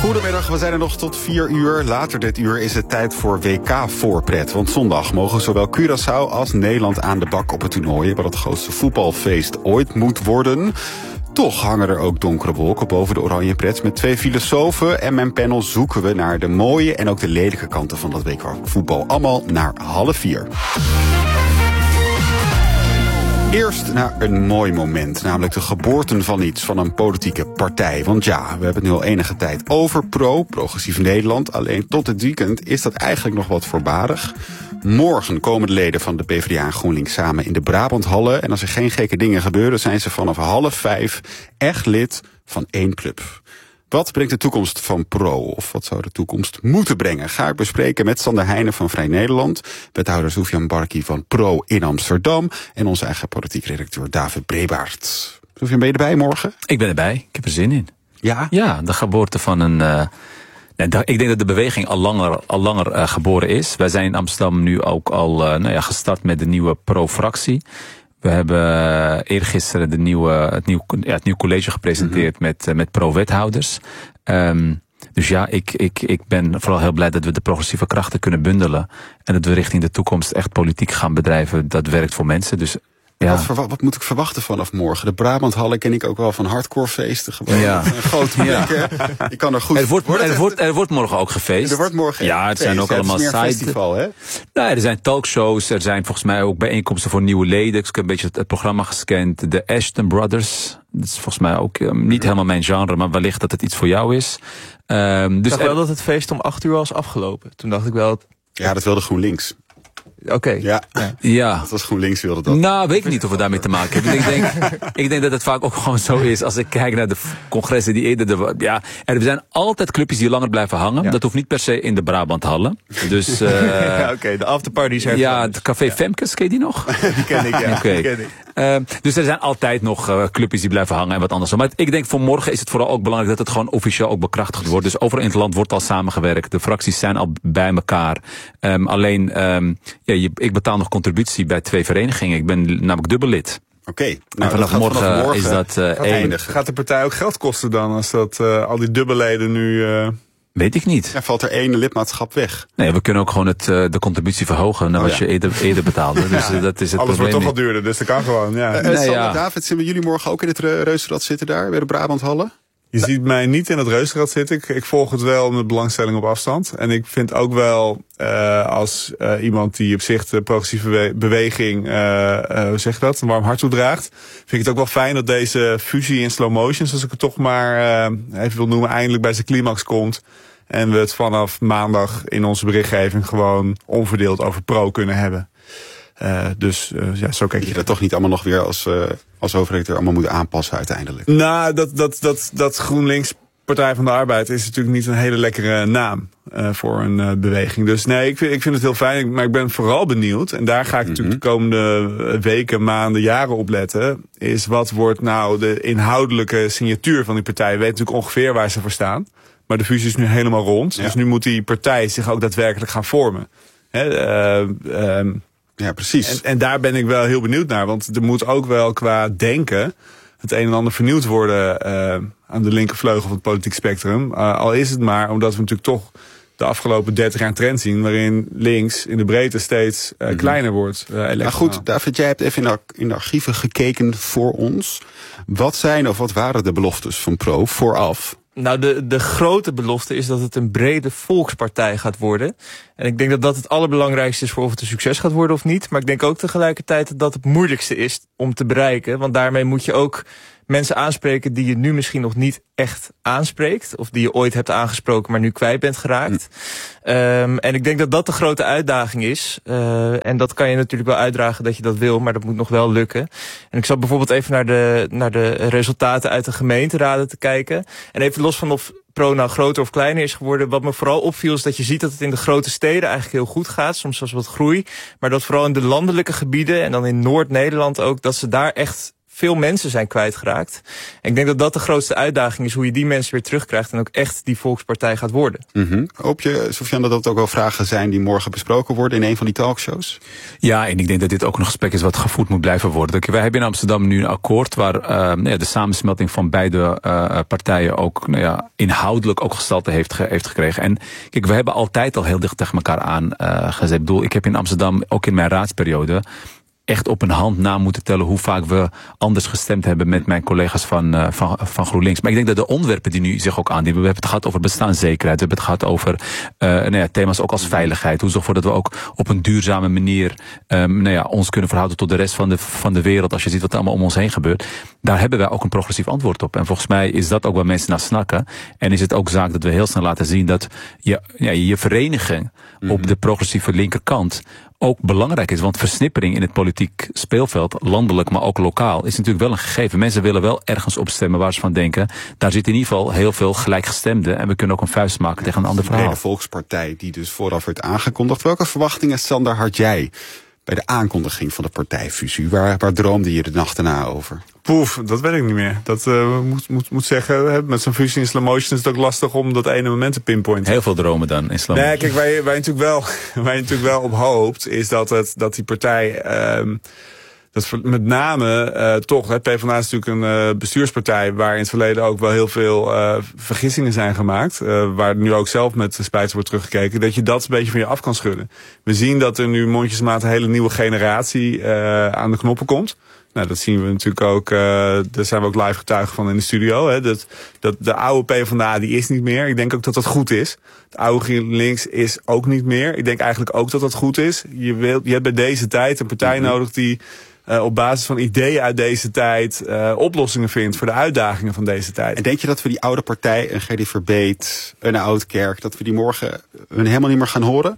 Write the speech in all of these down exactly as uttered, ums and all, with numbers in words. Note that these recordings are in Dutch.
Goedemiddag, we zijn er nog tot vier uur. Later dit uur is het tijd voor W K-voorpret. Want zondag mogen zowel Curaçao als Nederland aan de bak op het toernooi, wat het grootste voetbalfeest ooit moet worden. Toch hangen er ook donkere wolken boven de oranje pret. Met twee filosofen en mijn panel zoeken we naar de mooie en ook de lelijke kanten van dat W K voetbal. Allemaal naar half vier. Eerst naar een mooi moment, namelijk de geboorte van iets, van een politieke partij. Want ja, we hebben het nu al enige tijd over Pro, Progressief Nederland. Alleen tot het weekend is dat eigenlijk nog wat voorbarig. Morgen komen de leden van de PvdA en GroenLinks samen in de Brabanthallen. En als er geen gekke dingen gebeuren, zijn ze vanaf half vijf echt lid van één club. Wat brengt de toekomst van Pro? Of wat zou de toekomst moeten brengen? Ga ik bespreken met Sander Heijnen van Vrij Nederland, wethouder Soufiane Barki van Pro in Amsterdam en onze eigen politiek redacteur David Brebaert. Soufiane, ben je erbij morgen? Ik ben erbij. Ik heb er zin in. Ja? Ja, de geboorte van een... Uh, ik denk dat de beweging al langer, al langer uh, geboren is. Wij zijn in Amsterdam nu ook al uh, nou ja, gestart met de nieuwe Pro-fractie. We hebben uh, eergisteren de nieuwe, het, nieuw, ja, het nieuw college gepresenteerd mm-hmm. met, uh, met pro-wethouders. Um, dus ja, ik, ik, ik ben vooral heel blij dat we de progressieve krachten kunnen bundelen. En dat we richting de toekomst echt politiek gaan bedrijven. Dat werkt voor mensen. Dus ja. Wat, verwa- wat moet ik verwachten vanaf morgen? De Brabanthallen ken ik ook wel van hardcorefeesten. Gewoon ja. Een grote plek. Ja. Je kan er goed. Er wordt, er, wordt, er wordt morgen ook gefeest. Er wordt morgen. Ja, het zijn ook ja, allemaal sites. Festival, hè? Nou, er zijn talkshows. Er zijn volgens mij ook bijeenkomsten voor nieuwe leden. Ik heb een beetje het, het programma gescand. De Ashton Brothers. Dat is volgens mij ook um, niet helemaal mijn genre, maar wellicht dat het iets voor jou is. Um, dus ik dacht wel dat het feest om acht uur was afgelopen. Toen dacht ik wel. Dat... Ja, dat wilde GroenLinks. Oké. Okay. Ja. Ja. ja. Dat was GroenLinks wilde dat. Nou, weet ik niet of we daarmee te maken hebben. ik, denk, ik denk dat het vaak ook gewoon zo is. Als ik kijk naar de congressen die eerder... De, ja, er zijn altijd clubjes die langer blijven hangen. Ja. Dat hoeft niet per se in de Brabanthallen. Dus, uh, ja, oké. Okay, de afterparties. Ja, het café ja. Femkes, ken je die nog? Die ken ik, ja. Okay. Die ken ik. Uh, dus er zijn altijd nog uh, clubjes die blijven hangen en wat anders. Maar ik denk voor morgen is het vooral ook belangrijk dat het gewoon officieel ook bekrachtigd wordt. Dus overal in het land wordt al samengewerkt. De fracties zijn al bij elkaar. Um, alleen, um, ja, je, ik betaal nog contributie bij twee verenigingen. Ik ben namelijk dubbel lid. Oké. Okay. Nou, vanaf vanaf morgen, morgen is dat uh, één. Gaat de partij ook geld kosten dan als dat uh, al die dubbelleden nu... Uh... Weet ik niet. Ja, valt er één lidmaatschap weg? Nee, we kunnen ook gewoon het, uh, de contributie verhogen naar oh, wat ja. je eerder, eerder betaalde. Dus ja. uh, dat is het Alles probleem. wordt toch al duurder, dus dat kan gewoon. Ja. Uh, nee, Sander, ja. David, zullen jullie morgen ook in het Reuzenrad zitten daar, bij de Brabanthallen? Je ja. ziet mij niet in het Reuzenrad zitten. Ik, ik volg het wel met belangstelling op afstand. En ik vind ook wel, uh, als uh, iemand die op zich de progressieve bewe- beweging, uh, uh, hoe zeg je dat, een warm hart toedraagt, vind ik het ook wel fijn dat deze fusie in slow motion, zoals ik het toch maar uh, even wil noemen, eindelijk bij zijn climax komt. En we het vanaf maandag in onze berichtgeving gewoon onverdeeld over Pro kunnen hebben. Uh, dus uh, ja, zo kijk je dat toch niet allemaal nog weer als, uh, als hoofdredacteur allemaal moet aanpassen uiteindelijk? Nou, dat, dat, dat, dat GroenLinks Partij van de Arbeid is natuurlijk niet een hele lekkere naam uh, voor een uh, beweging. Dus nee, ik vind, ik vind het heel fijn. Maar ik ben vooral benieuwd, en daar ga ik mm-hmm. natuurlijk de komende weken, maanden, jaren op letten, is wat wordt nou de inhoudelijke signatuur van die partij. We weten natuurlijk ongeveer waar ze voor staan. Maar de fusie is nu helemaal rond. Ja. Dus nu moet die partij zich ook daadwerkelijk gaan vormen. He, uh, um, ja, precies. En, en daar ben ik wel heel benieuwd naar. Want er moet ook wel qua denken het een en ander vernieuwd worden uh, aan de linkervleugel van het politiek spectrum. Uh, al is het maar omdat we natuurlijk toch de afgelopen dertig jaar een trend zien waarin links in de breedte steeds uh, mm-hmm. kleiner wordt. Uh, maar goed, David, jij hebt even in de, in de archieven gekeken voor ons. Wat zijn of wat waren de beloftes van Pro vooraf? Nou, de, de grote belofte is dat het een brede volkspartij gaat worden. En ik denk dat dat het allerbelangrijkste is voor of het een succes gaat worden of niet. Maar ik denk ook tegelijkertijd dat dat het moeilijkste is om te bereiken. Want daarmee moet je ook mensen aanspreken die je nu misschien nog niet echt aanspreekt. Of die je ooit hebt aangesproken, maar nu kwijt bent geraakt. Mm. Um, en ik denk dat dat de grote uitdaging is. Uh, en dat kan je natuurlijk wel uitdragen dat je dat wil, maar dat moet nog wel lukken. En ik zat bijvoorbeeld even naar de, naar de resultaten uit de gemeenteraden te kijken. En even los van of Pro nou groter of kleiner is geworden. Wat me vooral opviel is dat je ziet dat het in de grote steden eigenlijk heel goed gaat. Soms zelfs wat groei. Maar dat vooral in de landelijke gebieden en dan in Noord-Nederland ook, dat ze daar echt veel mensen zijn kwijtgeraakt. En ik denk dat dat de grootste uitdaging is, hoe je die mensen weer terugkrijgt en ook echt die volkspartij gaat worden. Mm-hmm. Hoop je, Sofian, dat dat ook wel vragen zijn die morgen besproken worden in een van die talkshows? Ja, en ik denk dat dit ook een gesprek is wat gevoerd moet blijven worden. Wij hebben in Amsterdam nu een akkoord waar uh, nou ja, de samensmelting van beide uh, partijen ook nou ja, inhoudelijk ook gestalte heeft, ge, heeft gekregen. En kijk, we hebben altijd al heel dicht tegen elkaar aan uh, gezet. Ik bedoel, ik heb in Amsterdam, ook in mijn raadsperiode, echt op een hand na moeten tellen hoe vaak we anders gestemd hebben met mijn collega's van, uh, van, van GroenLinks. Maar ik denk dat de onderwerpen die nu zich ook aandienen, we hebben het gehad over bestaanszekerheid, we hebben het gehad over uh, nou ja, thema's ook als veiligheid. Hoe zorgen we dat we ook op een duurzame manier um, nou ja, ons kunnen verhouden tot de rest van de, van de wereld, als je ziet wat er allemaal om ons heen gebeurt. Daar hebben wij ook een progressief antwoord op. En volgens mij is dat ook waar mensen naar snakken. En is het ook zaak dat we heel snel laten zien dat je, ja, je vereniging mm-hmm. op de progressieve linkerkant ook belangrijk is. Want versnippering in het politiek speelveld, landelijk, maar ook lokaal, is natuurlijk wel een gegeven. Mensen willen wel ergens op stemmen waar ze van denken, daar zit in ieder geval heel veel gelijkgestemden en we kunnen ook een vuist maken tegen een ander verhaal. De volkspartij die dus vooraf werd aangekondigd. Welke verwachtingen, Sander, had jij bij de aankondiging van de partijfusie? Waar, waar droomde je de nacht erna over? Poef, dat weet ik niet meer. Dat uh, moet, moet, moet zeggen, met zo'n fusie in slow motion is het ook lastig om dat ene moment te pinpointen. Heel veel dromen dan in slow motion. Nee, kijk, waar je, waar je natuurlijk wel, waar je natuurlijk wel op hoopt, is dat het, dat die partij, um, dat met name uh, toch, hè, PvdA is natuurlijk een uh, bestuurspartij waar in het verleden ook wel heel veel uh, vergissingen zijn gemaakt. Uh, waar nu ook zelf met spijt wordt teruggekeken. Dat je dat een beetje van je af kan schudden. We zien dat er nu mondjesmaat een hele nieuwe generatie uh, aan de knoppen komt. Nou, dat zien we natuurlijk ook, uh, daar zijn we ook live getuigen van in de studio. Hè. Dat, dat de oude PvdA, die is niet meer. Ik denk ook dat dat goed is. Het oude GroenLinks is ook niet meer. Ik denk eigenlijk ook dat dat goed is. Je, wilt, je hebt bij deze tijd een partij mm-hmm. nodig die uh, op basis van ideeën uit deze tijd uh, oplossingen vindt voor de uitdagingen van deze tijd. En denk je dat we die oude partij, een Gerdy Verbeet, een Oudkerk, dat we die morgen helemaal niet meer gaan horen?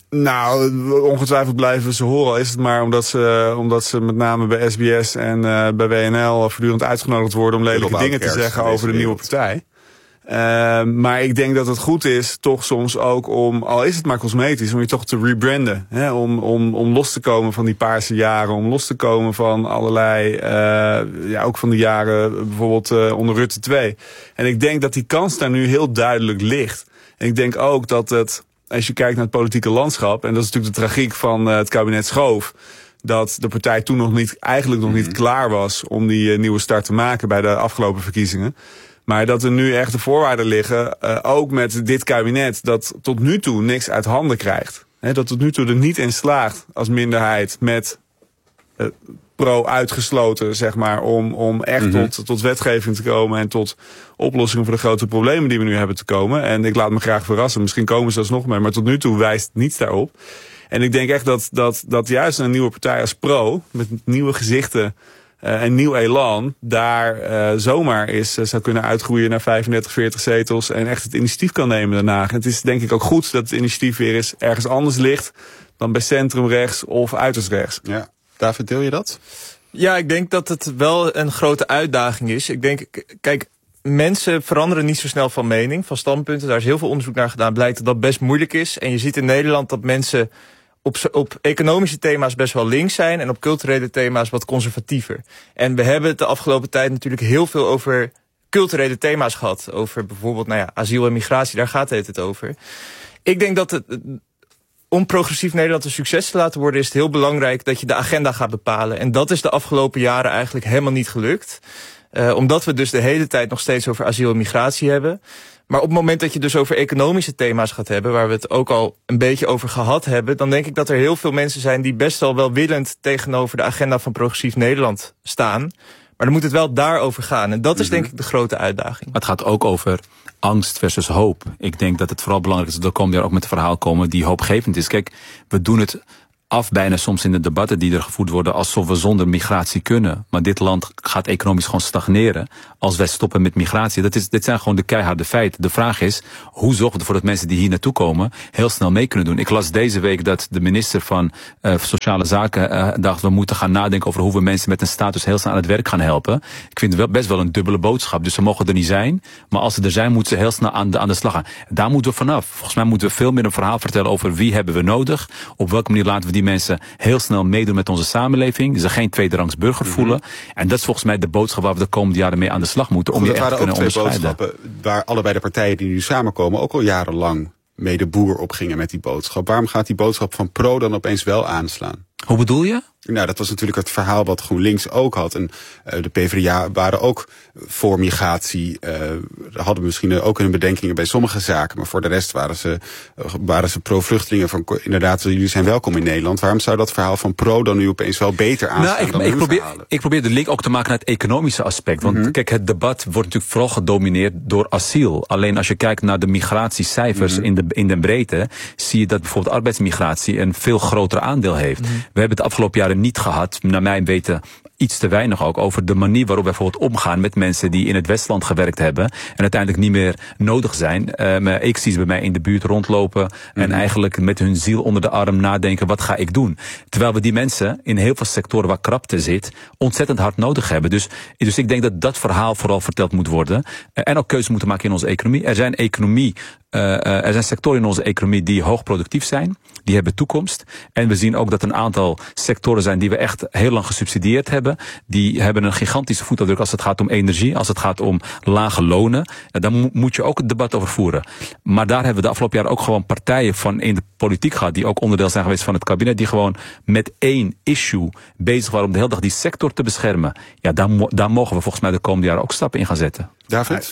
Nou, ongetwijfeld blijven ze horen. Al is het maar omdat ze, omdat ze met name bij S B S en uh, bij W N L voortdurend uitgenodigd worden om lelijke dingen te zeggen over de nieuwe partij. Uh, maar ik denk dat het goed is, toch soms ook om, al is het maar cosmetisch, om je toch te rebranden. Hè? Om, om, om los te komen van die paarse jaren, om los te komen van allerlei, uh, ja, ook van de jaren bijvoorbeeld uh, onder Rutte twee. En ik denk dat die kans daar nu heel duidelijk ligt. En ik denk ook dat het, als je kijkt naar het politieke landschap, en dat is natuurlijk de tragiek van uh, het kabinet Schoof, dat de partij toen nog niet, eigenlijk nog niet klaar was om die uh, nieuwe start te maken bij de afgelopen verkiezingen. Maar dat er nu echt de voorwaarden liggen, uh, ook met dit kabinet, dat tot nu toe niks uit handen krijgt. He, dat tot nu toe er niet in slaagt als minderheid met uh, pro uitgesloten, zeg maar, om, om echt mm-hmm. tot, tot wetgeving te komen en tot oplossingen voor de grote problemen die we nu hebben te komen. En ik laat me graag verrassen, misschien komen ze alsnog mee, maar tot nu toe wijst niets daarop. En ik denk echt dat, dat, dat juist een nieuwe partij als pro, met nieuwe gezichten, Uh, en nieuw elan daar uh, zomaar is, uh, zou kunnen uitgroeien naar vijfendertig, veertig zetels en echt het initiatief kan nemen daarna. En het is denk ik ook goed dat het initiatief weer eens ergens anders ligt dan bij centrumrechts of uiterst rechts. Ja. David, deel je dat? Ja, ik denk dat het wel een grote uitdaging is. Ik denk, k- kijk, mensen veranderen niet zo snel van mening, van standpunten. Daar is heel veel onderzoek naar gedaan. Blijkt dat dat best moeilijk is. En je ziet in Nederland dat mensen Op, op economische thema's best wel links zijn en op culturele thema's wat conservatiever. En we hebben het de afgelopen tijd natuurlijk heel veel over culturele thema's gehad. Over bijvoorbeeld nou ja, asiel en migratie, daar gaat het over. Ik denk dat het, om progressief Nederland een succes te laten worden, is het heel belangrijk dat je de agenda gaat bepalen. En dat is de afgelopen jaren eigenlijk helemaal niet gelukt. Uh, omdat we dus de hele tijd nog steeds over asiel en migratie hebben. Maar op het moment dat je dus over economische thema's gaat hebben, waar we het ook al een beetje over gehad hebben, dan denk ik dat er heel veel mensen zijn die best wel welwillend tegenover de agenda van progressief Nederland staan. Maar dan moet het wel daarover gaan. En dat is denk ik de grote uitdaging. Het gaat ook over angst versus hoop. Ik denk dat het vooral belangrijk is dat er komend jaar ook met een verhaal komen die hoopgevend is. Kijk, we doen het af bijna soms in de debatten die er gevoerd worden alsof we zonder migratie kunnen. Maar dit land gaat economisch gewoon stagneren als wij stoppen met migratie. Dat is, dit zijn gewoon de keiharde feiten. De vraag is, hoe zorgen we ervoor dat mensen die hier naartoe komen heel snel mee kunnen doen? Ik las deze week dat de minister van uh, Sociale Zaken uh, dacht, we moeten gaan nadenken over hoe we mensen met een status heel snel aan het werk gaan helpen. Ik vind het wel best wel een dubbele boodschap. Dus ze mogen er niet zijn, maar als ze er zijn, moeten ze heel snel aan de, aan de slag gaan. Daar moeten we vanaf. Volgens mij moeten we veel meer een verhaal vertellen over wie hebben we nodig, op welke manier laten we die die mensen heel snel meedoen met onze samenleving. Ze geen tweederangs burger mm-hmm. voelen. En dat is volgens mij de boodschap waar we de komende jaren mee aan de slag moeten. Om Goed, je echt te kunnen onderscheiden. Dat waren ook twee boodschappen waar allebei de partijen die nu samenkomen ook al jarenlang mee de boer opgingen met die boodschap. Waarom gaat die boodschap van Pro dan opeens wel aanslaan? Hoe bedoel je? Nou, dat was natuurlijk het verhaal wat GroenLinks ook had. En uh, de PvdA waren ook voor migratie. Uh, hadden misschien ook hun bedenkingen bij sommige zaken. Maar voor de rest waren ze, uh, waren ze pro-vluchtelingen. Van inderdaad, jullie zijn welkom in Nederland. Waarom zou dat verhaal van Pro dan nu opeens wel beter aanslaan nou, ik, dan ik probeer, verhalen? ik probeer de link ook te maken naar het economische aspect. Want Mm-hmm. kijk, het debat wordt natuurlijk vooral gedomineerd door asiel. Alleen als je kijkt naar de migratiecijfers mm-hmm. in, de, in de breedte, zie je dat bijvoorbeeld arbeidsmigratie een veel groter aandeel heeft. Mm-hmm. We hebben het afgelopen jaren niet gehad, naar mijn weten iets te weinig ook, over de manier waarop wij bijvoorbeeld omgaan met mensen die in het Westland gewerkt hebben en uiteindelijk niet meer nodig zijn. Uh, maar ik zie ze bij mij in de buurt rondlopen mm-hmm. en eigenlijk met hun ziel onder de arm nadenken, wat ga ik doen? Terwijl we die mensen in heel veel sectoren waar krapte zit, ontzettend hard nodig hebben. Dus, dus ik denk dat dat verhaal vooral verteld moet worden. Uh, en ook keuzes moeten maken in onze economie. Er zijn economie, uh, uh, er zijn sectoren in onze economie die hoog productief zijn. Die hebben toekomst. En we zien ook dat een aantal sectoren zijn die we echt heel lang gesubsidieerd hebben. Die hebben een gigantische voetafdruk als het gaat om energie, als het gaat om lage lonen. Daar mo- moet je ook het debat over voeren. Maar daar hebben we de afgelopen jaren ook gewoon partijen van in de politiek gehad, die ook onderdeel zijn geweest van het kabinet, die gewoon met één issue bezig waren om de hele dag die sector te beschermen. Ja, daar, mo- daar mogen we volgens mij de komende jaren ook stappen in gaan zetten. David?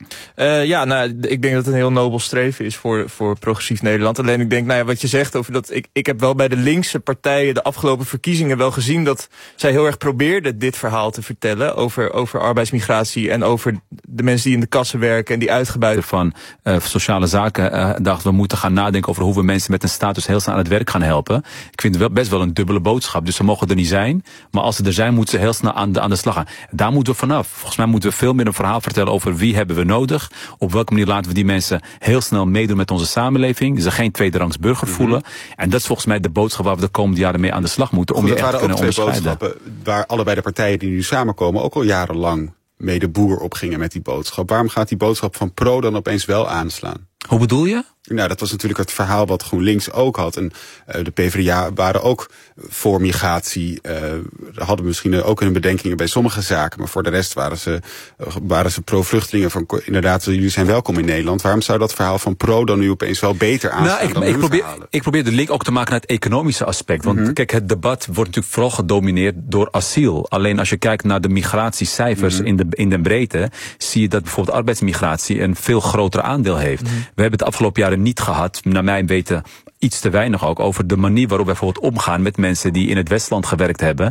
Uh, ja, nou, ik denk dat het een heel nobel streven is voor, voor progressief Nederland. Alleen ik denk, nou ja, wat je zegt over dat, ik, ik heb wel bij de linkse partijen de afgelopen verkiezingen wel gezien dat zij heel erg probeerden dit verhaal te vertellen over, over arbeidsmigratie en over de mensen die in de kassen werken en die uitgebuit van uh, sociale zaken uh, dachten we moeten gaan nadenken over hoe we mensen met een status heel snel aan het werk gaan helpen. Ik vind het wel best wel een dubbele boodschap. Dus ze mogen er niet zijn, maar als ze er zijn, moeten ze heel snel aan de, aan de slag gaan. Daar moeten we vanaf. Volgens mij moeten we veel meer een verhaal vertellen over wie hebben we nodig. Op welke manier laten we die mensen heel snel meedoen met onze samenleving. Ze geen tweederangs burger mm-hmm. voelen. En dat is volgens mij de boodschap waar we de komende jaren mee aan de slag moeten. Om Goed, je echt te kunnen onderscheiden. Dat waren ook twee boodschappen waar allebei de partijen die nu samenkomen ook al jarenlang mee de boer opgingen met die boodschap. Waarom gaat die boodschap van Pro dan opeens wel aanslaan? Hoe bedoel je? Nou, dat was natuurlijk het verhaal wat GroenLinks ook had. En uh, de PvdA waren ook voor migratie. Uh, hadden misschien ook hun bedenkingen bij sommige zaken. Maar voor de rest waren ze, uh, waren ze pro-vluchtelingen. Van inderdaad, jullie zijn welkom in Nederland. Waarom zou dat verhaal van Pro dan nu opeens wel beter aanslaan nou, ik, dan ik probeer, verhalen? ik probeer de link ook te maken naar het economische aspect. Want mm-hmm. kijk, het debat wordt natuurlijk vooral gedomineerd door asiel. Alleen als je kijkt naar de migratiecijfers mm-hmm. in, de, in de breedte, zie je dat bijvoorbeeld arbeidsmigratie een veel groter aandeel heeft. Mm-hmm. We hebben het afgelopen jaren niet gehad, naar mijn weten iets te weinig ook, over de manier waarop wij bijvoorbeeld omgaan met mensen die in het Westland gewerkt hebben